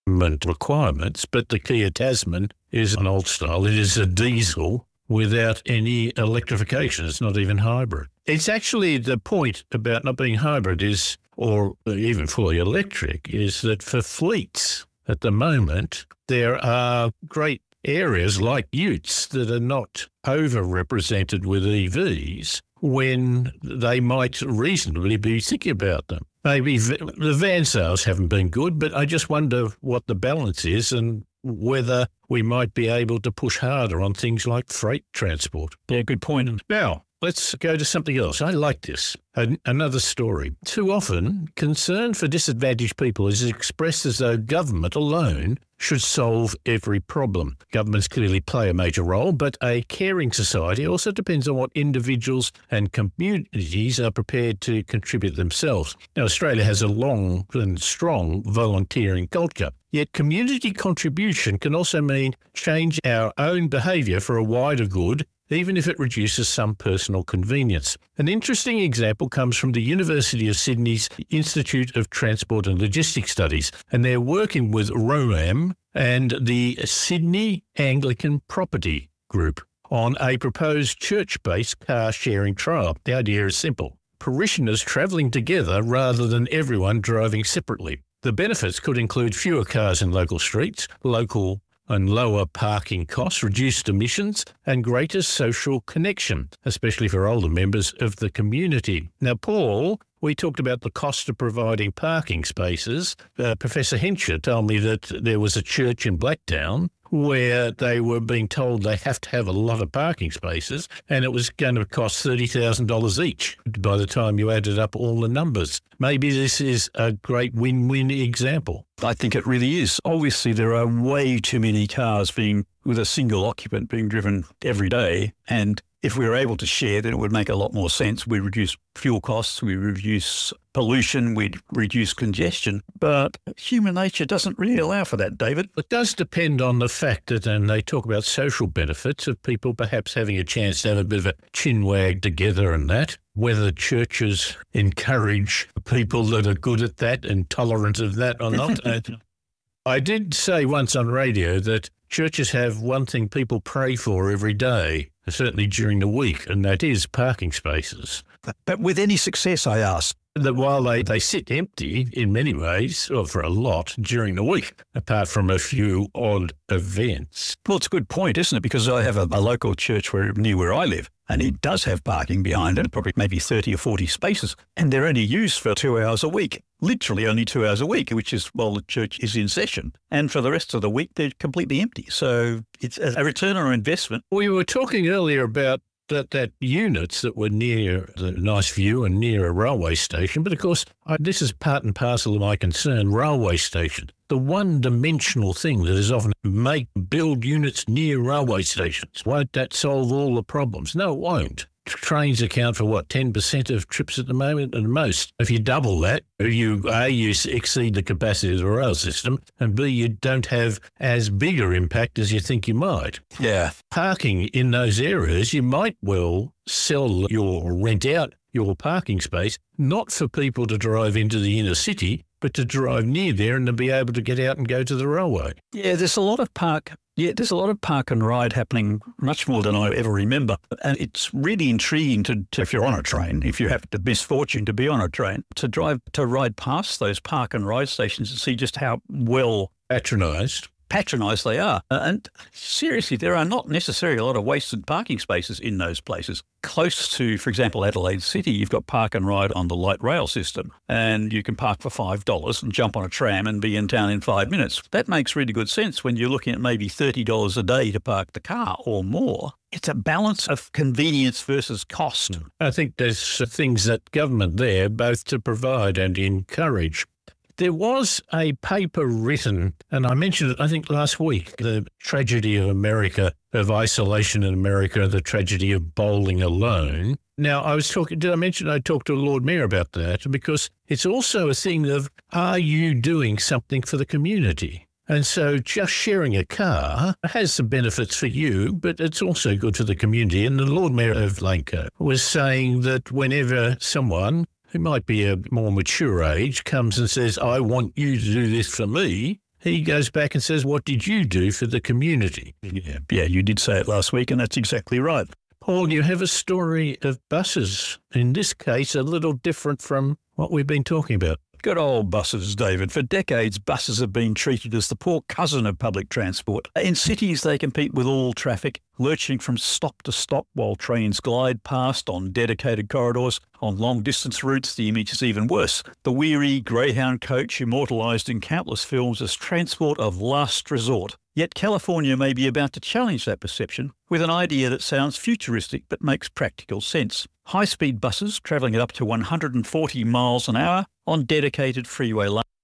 government requirements, but the Kia Tasman is an old style. It is a diesel without any electrification. It's not even hybrid. It's actually the point about not being hybrid is, or even fully electric, is that for fleets at the moment, there are great areas like utes that are not overrepresented with EVs when they might reasonably be thinking about them. Maybe the van sales haven't been good, but I just wonder what the balance is and whether we might be able to push harder on things like freight transport. Yeah, good point. Now, let's go to something else. I like this. Another story. Too often, concern for disadvantaged people is expressed as though government alone should solve every problem. Governments clearly play a major role, but a caring society also depends on what individuals and communities are prepared to contribute themselves. Now, Australia has a long and strong volunteering culture. Yet community contribution can also mean change our own behaviour for a wider good, even if it reduces some personal convenience. An interesting example comes from the University of Sydney's Institute of Transport and Logistics Studies, and they're working with ROAM and the Sydney Anglican Property Group on a proposed church-based car-sharing trial. The idea is simple: parishioners travelling together rather than everyone driving separately. The benefits could include fewer cars in local streets, local and lower parking costs, reduced emissions, and greater social connection, especially for older members of the community. Now, Paul, we talked about the cost of providing parking spaces. Professor Henscher told me that there was a church in Blacktown where they were being told they have to have a lot of parking spaces, and it was going to cost $30,000 each by the time you added up all the numbers. Maybe this is a great win-win example. I think it really is. Obviously, there are way too many cars with a single occupant being driven every day, and if we were able to share, then it would make a lot more sense. We reduce fuel costs, we reduce pollution, we'd reduce congestion. But human nature doesn't really allow for that, David. It does depend on the fact that, and they talk about social benefits of people perhaps having a chance to have a bit of a chin wag together and that, whether churches encourage people that are good at that and tolerant of that or not. I did say once on radio that churches have one thing people pray for every day, certainly during the week, and that is parking spaces. But with any success, I ask? That while they sit empty in many ways, or for a lot, during the week, apart from a few odd events. Well, it's a good point, isn't it? Because I have a local church near where I live, and it does have parking behind it, probably maybe 30 or 40 spaces, and they're only used for 2 hours a week. Literally only 2 hours a week, which is while the church is in session. And for the rest of the week, they're completely empty. So it's a return on investment. We were talking earlier about that units that were near the nice view and near a railway station. But of course, this is part and parcel of my concern, railway station. The one-dimensional thing that is often build units near railway stations. Won't that solve all the problems? No, it won't. Trains account for, 10% of trips at the moment at most. If you double that, you exceed the capacity of the rail system, and B, you don't have as big an impact as you think you might. Yeah. Parking in those areas, you might well rent out your parking space, not for people to drive into the inner city, but to drive near there and to be able to get out and go to the railway. Yeah, there's a lot of park and ride happening, much more than I ever remember. And it's really intriguing to if you're on a train, if you have the misfortune to be on a train, to ride past those park and ride stations and see just how well patronised they are. And seriously, there are not necessarily a lot of wasted parking spaces in those places. Close to, for example, Adelaide City, you've got park and ride on the light rail system, and you can park for $5 and jump on a tram and be in town in 5 minutes. That makes really good sense when you're looking at maybe $30 a day to park the car or more. It's a balance of convenience versus cost. I think there's things that government there both to provide and encourage. There was a paper written, and I mentioned it, I think, last week, the tragedy of America, of isolation in America, the tragedy of bowling alone. Now, did I mention I talked to Lord Mayor about that? Because it's also a thing of, are you doing something for the community? And so just sharing a car has some benefits for you, but it's also good for the community. And the Lord Mayor of Langco was saying that whenever someone who might be a more mature age comes and says, I want you to do this for me, he goes back and says, what did you do for the community? Yeah, you did say it last week, and that's exactly right. Paul, you have a story of buses, in this case a little different from what we've been talking about. Good old buses, David. For decades, buses have been treated as the poor cousin of public transport. In cities, they compete with all traffic, lurching from stop to stop while trains glide past on dedicated corridors. On long-distance routes, the image is even worse. The weary Greyhound coach immortalised in countless films as transport of last resort. Yet California may be about to challenge that perception with an idea that sounds futuristic but makes practical sense. High-speed buses travelling at up to 140 miles an hour on dedicated freeway lanes.